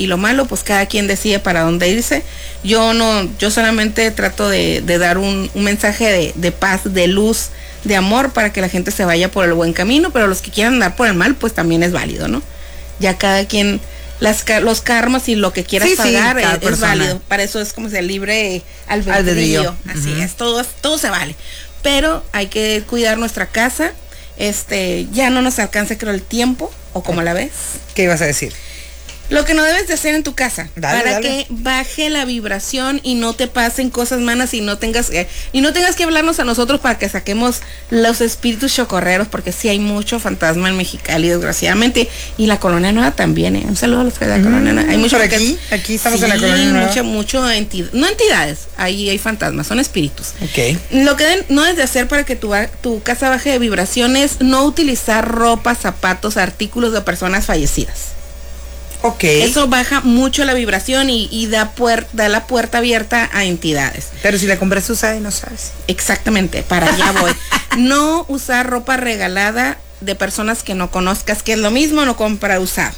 y lo malo, pues cada quien decide para dónde irse. Yo solamente trato de dar un mensaje de paz, de luz, de amor, para que la gente se vaya por el buen camino, pero los que quieran andar por el mal, pues también es válido, ¿no? Ya cada quien, los karmas y lo que quieras pagar es válido. Para eso es como el libre albedrío. Así es, todo se vale. Pero hay que cuidar nuestra casa. Ya no nos alcanza, creo, el tiempo, o como la ves. ¿Qué ibas a decir? Lo que no debes de hacer en tu casa, dale. Que baje la vibración y no te pasen cosas malas y no tengas que hablarnos a nosotros para que saquemos los espíritus chocorreros, porque sí hay mucho fantasma en Mexicali, desgraciadamente, y la Colonia Nueva también, Un saludo a los que de la Colonia Nueva. Hay mucho por aquí estamos en la Colonia Nueva. Mucho no entidades, ahí hay fantasmas, son espíritus. Okay. Lo que no debes de hacer para que tu casa baje de vibración es no utilizar ropa, zapatos, artículos de personas fallecidas. Okay. Eso baja mucho la vibración y da la puerta abierta a entidades. Pero si la compras usada y no sabes. Exactamente, para allá voy. No usar ropa regalada de personas que no conozcas, que es lo mismo, no comprar usado.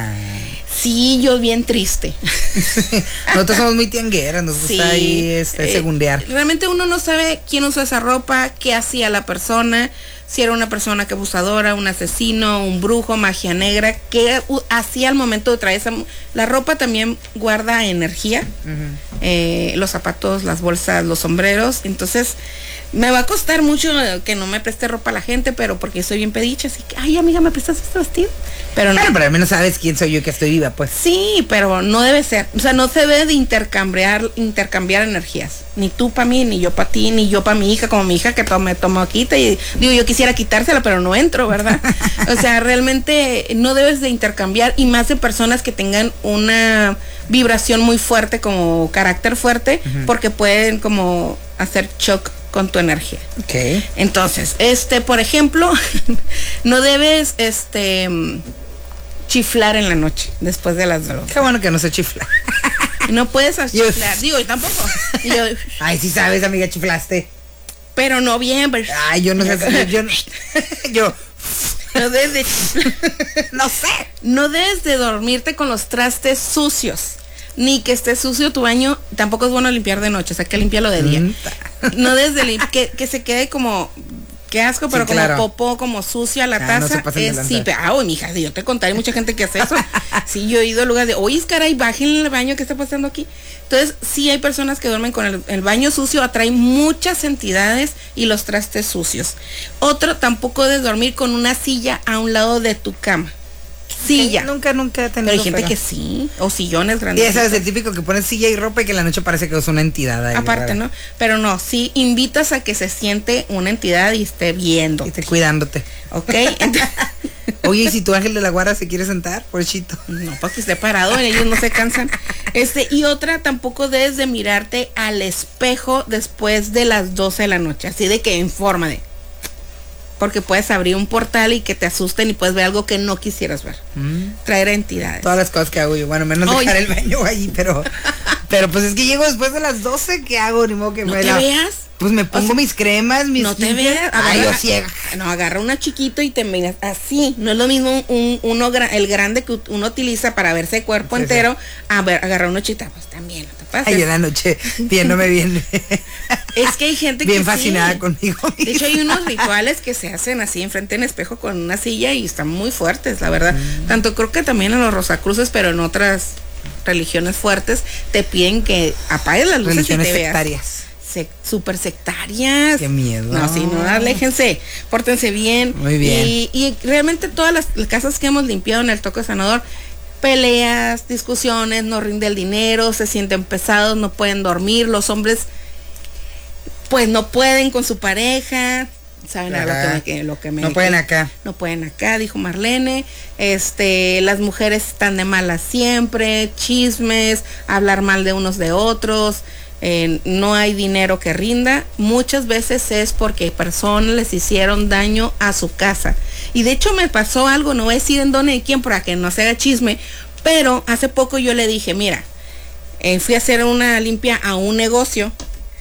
Sí, yo bien triste. Nosotros somos muy tiangueras, nos gusta ahí segundear. Realmente uno no sabe quién usó esa ropa, qué hacía la persona, si era una persona que abusadora, un asesino, un brujo, magia negra, qué hacía al momento de traer la ropa también guarda energía, los zapatos, las bolsas, los sombreros. Entonces me va a costar mucho que no me preste ropa a la gente, pero porque soy bien pedicha, así que, ay, amiga, ¿me prestas este vestido? Pero no. Pero al menos sabes quién soy yo, que estoy viva, pues. Sí, pero no debe ser, o sea, no se debe de intercambiar energías, ni tú para mí, ni yo para ti, ni yo para mi hija, como mi hija que me tomó quita, y digo, yo quisiera quitársela, pero no entro, ¿verdad? O sea, realmente no debes de intercambiar, y más de personas que tengan una vibración muy fuerte, como carácter fuerte, porque pueden como hacer shock con tu energía. Okay. Entonces, por ejemplo, no debes chiflar en la noche después de las drogas. Qué bueno que no se chifla. No puedes chiflar. Digo, yo tampoco. Ay, sí sabes, amiga, chiflaste. Pero no bien. Pero... Ay, yo no sé. Yo no debes de chiflar. No sé. No debes de dormirte con los trastes sucios. Ni que esté sucio tu baño, tampoco es bueno limpiar de noche, o sea, que limpiarlo de día. No desde que se quede como, qué asco, pero sí, como popó, como sucia la taza. No sí, pero, mija, si yo te contaré, hay mucha gente que hace eso. Sí, yo he ido a lugares de, oye, caray, bajen el baño, ¿qué está pasando aquí? Entonces, sí hay personas que duermen con el baño sucio, atrae muchas entidades y los trastes sucios. Otro, tampoco debes dormir con una silla a un lado de tu cama. Silla. Nunca he tenido. Pero hay gente que sí, o sillones grandes. Y ese es el típico que pones silla y ropa y que en la noche parece que es una entidad ahí. Aparte, rara. ¿No? Pero no, sí invitas a que se siente una entidad y esté viendo. Y esté cuidándote. Ok. Oye, ¿y si tu ángel de la guarda se quiere sentar? Pobrecito. No, para que esté parado, ellos no se cansan. Y otra, tampoco debes de mirarte al espejo después de las 12 de la noche, así de que en forma de... Porque puedes abrir un portal y que te asusten y puedes ver algo que no quisieras ver. Traer entidades. Todas las cosas que hago yo. Bueno, menos dejar el baño ahí, pero pues es que llego después de las 12, ¿qué hago? Ni modo que ¿No te veas? Pues me pongo mis cremas, mis... No te veas. Ay, yo ciega. No, agarra una chiquito y te miras así. No es lo mismo el grande que uno utiliza para verse el cuerpo entero. A ver, agarra uno chiquito. Pues también, no te pases. Ay, en la noche viéndome bien. Es que hay gente bien fascinada conmigo. De hecho, hay unos rituales que se hacen así enfrente en espejo con una silla y están muy fuertes, la verdad. Tanto creo que también en los Rosacruces, pero en otras religiones fuertes te piden que apagues las luces y te veas. Sectarias. Súper sectarias. Qué miedo. No, sí, no, aléjense, pórtense bien. Muy bien. Y realmente todas las casas que hemos limpiado en el Toque Sanador, peleas, discusiones, no rinde el dinero, se sienten pesados, no pueden dormir, los hombres pues no pueden con su pareja, saben lo que me no pueden acá. No pueden acá, dijo Marlene. Las mujeres están de malas siempre, chismes, hablar mal de unos de otros. No hay dinero que rinda. Muchas veces es porque personas les hicieron daño a su casa. Y de hecho me pasó algo, no voy a decir en dónde y quién para que no se haga chisme, pero hace poco yo le dije, mira, fui a hacer una limpia a un negocio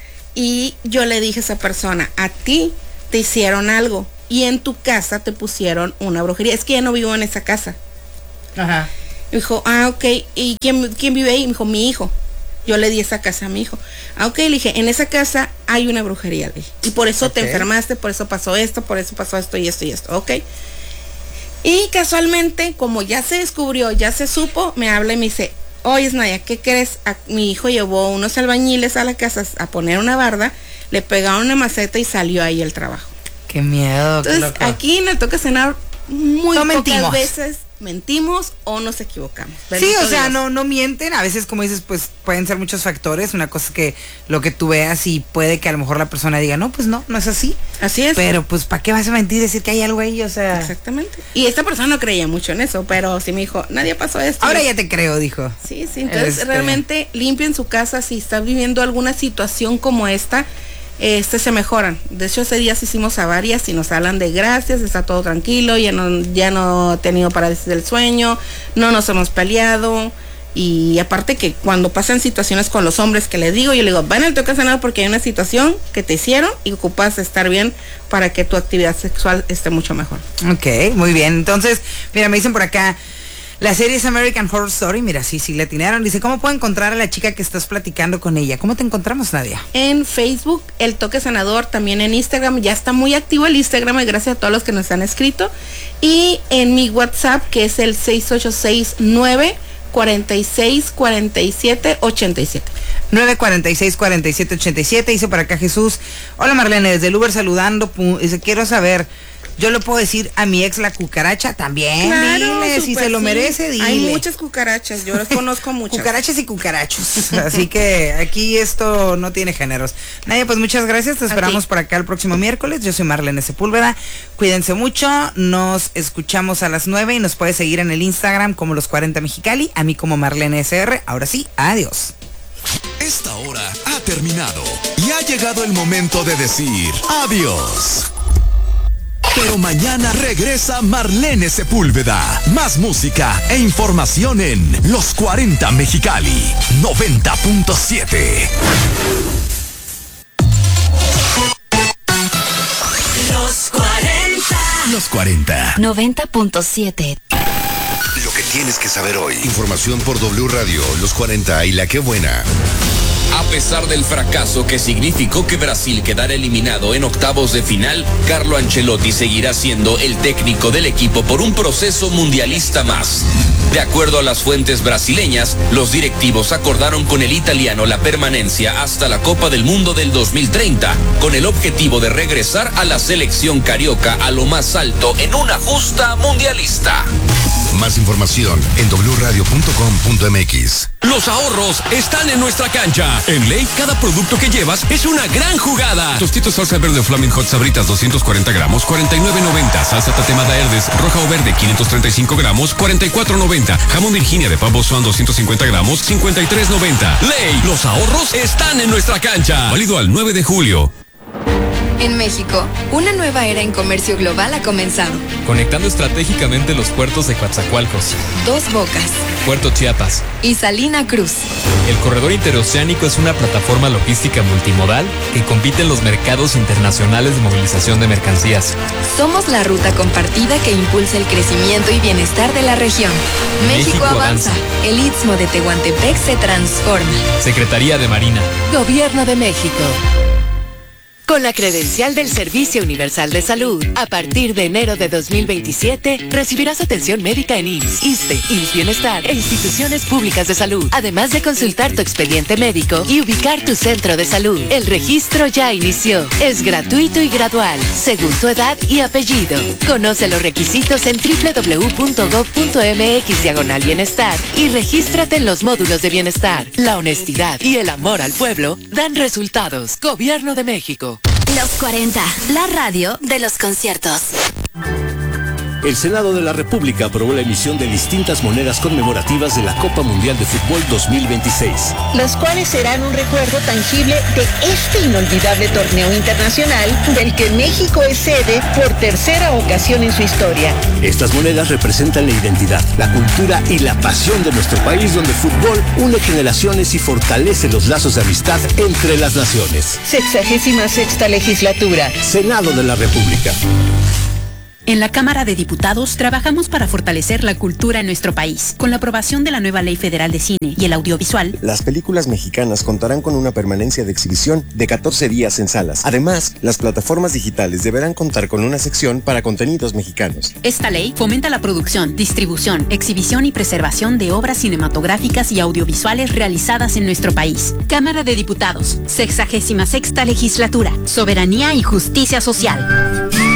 y yo le dije a esa persona, a ti te hicieron algo y en tu casa te pusieron una brujería. Es que ya no vivo en esa casa. Ajá. Y dijo, ok, ¿y quién vive ahí? Me dijo, mi hijo. Yo le di esa casa a mi hijo. Ok, le dije, en esa casa hay una brujería, le dije. Y por eso te enfermaste, por eso pasó esto y esto y esto, ok. Y casualmente, como ya se descubrió, ya se supo, me habla y me dice, oye, Naya, ¿qué crees? Mi hijo llevó unos albañiles a la casa a poner una barda, le pegaron una maceta y salió ahí el trabajo. Qué miedo. Entonces, aquí en el Toque Cenar, muy pocas veces mentimos o nos equivocamos. Sí, o sea, no mienten. A veces, como dices, pues pueden ser muchos factores. Una cosa es que lo que tú veas y puede que a lo mejor la persona diga, no, pues no es así. Así es. Pero pues, ¿para qué vas a mentir? Decir que hay algo ahí, o sea. Exactamente. Y esta persona no creía mucho en eso, pero sí me dijo, nadie pasó esto. Ahora ya te creo, dijo. Sí, entonces realmente limpien su casa si está viviendo alguna situación como esta. Se mejoran. De hecho, ese día hicimos a varias y nos hablan de gracias, está todo tranquilo, ya no he tenido parálisis del sueño, no nos hemos peleado. Y aparte que cuando pasan situaciones con los hombres que les digo, yo le digo, van al Toque Cenar porque hay una situación que te hicieron y ocupas estar bien para que tu actividad sexual esté mucho mejor. Ok, muy bien. Entonces, mira, me dicen por acá, la serie es American Horror Story. Mira, sí le atinaron. Dice, ¿cómo puedo encontrar a la chica que estás platicando con ella? ¿Cómo te encontramos, Nadia? En Facebook, El Toque Sanador, también en Instagram. Ya está muy activo el Instagram, y gracias a todos los que nos han escrito. Y en mi WhatsApp, que es el 6869-464787. 946-4787. Dice por acá Jesús, hola Marlene, desde el Uber saludando. Dice, quiero saber, ¿yo le puedo decir a mi ex la cucaracha? También, claro, dile, si se lo merece, dile. Hay muchas cucarachas, yo las conozco muchas. Cucarachas y cucarachos. Así que aquí esto no tiene géneros. Nadia, pues muchas gracias, te esperamos por acá el próximo miércoles. Yo soy Marlene Sepúlveda, cuídense mucho, nos escuchamos a las 9 y nos puedes seguir en el Instagram como Los 40 Mexicali, a mí como Marlene SR. Ahora sí, adiós. Esta hora ha terminado y ha llegado el momento de decir adiós. Pero mañana regresa Marlene Sepúlveda. Más música e información en Los 40 Mexicali 90.7. Los 40. Los 40. 90.7. Lo que tienes que saber hoy. Información por W Radio, Los 40 y La Qué Buena. A pesar del fracaso que significó que Brasil quedara eliminado en octavos de final, Carlo Ancelotti seguirá siendo el técnico del equipo por un proceso mundialista más. De acuerdo a las fuentes brasileñas, los directivos acordaron con el italiano la permanencia hasta la Copa del Mundo del 2030, con el objetivo de regresar a la selección carioca a lo más alto en una justa mundialista. Más información en wradio.com.mx. Los ahorros están en nuestra cancha. En Ley, cada producto que llevas es una gran jugada. Tostitos salsa verde Flaming Hot Sabritas 240 gramos, 49.90. Salsa tatemada Herdes, roja o verde 535 gramos, 44.90. Jamón Virginia de pavo Swan 250 gramos, 53.90. Ley, los ahorros están en nuestra cancha. Válido al 9 de julio. En México, una nueva era en comercio global ha comenzado. Conectando estratégicamente los puertos de Coatzacoalcos, Dos Bocas, Puerto Chiapas y Salina Cruz. El corredor interoceánico es una plataforma logística multimodal que compite en los mercados internacionales de movilización de mercancías. Somos la ruta compartida que impulsa el crecimiento y bienestar de la región. México avanza. El Istmo de Tehuantepec se transforma. Secretaría de Marina. Gobierno de México. Con la credencial del Servicio Universal de Salud, a partir de enero de 2027, recibirás atención médica en IMSS, ISSSTE, IMSS Bienestar e instituciones públicas de salud, además de consultar tu expediente médico y ubicar tu centro de salud. El registro ya inició. Es gratuito y gradual, según tu edad y apellido. Conoce los requisitos en www.gov.mx/bienestar y regístrate en los módulos de bienestar. La honestidad y el amor al pueblo dan resultados. Gobierno de México. Los 40, la radio de los conciertos. El Senado de la República aprobó la emisión de distintas monedas conmemorativas de la Copa Mundial de Fútbol 2026. Las cuales serán un recuerdo tangible de este inolvidable torneo internacional del que México es sede por tercera ocasión en su historia. Estas monedas representan la identidad, la cultura y la pasión de nuestro país, donde el fútbol une generaciones y fortalece los lazos de amistad entre las naciones. 66ª legislatura. Senado de la República. En la Cámara de Diputados trabajamos para fortalecer la cultura en nuestro país. Con la aprobación de la nueva Ley Federal de Cine y el Audiovisual, las películas mexicanas contarán con una permanencia de exhibición de 14 días en salas. Además, las plataformas digitales deberán contar con una sección para contenidos mexicanos. Esta ley fomenta la producción, distribución, exhibición y preservación de obras cinematográficas y audiovisuales realizadas en nuestro país. Cámara de Diputados, 66ª Legislatura, Soberanía y Justicia Social.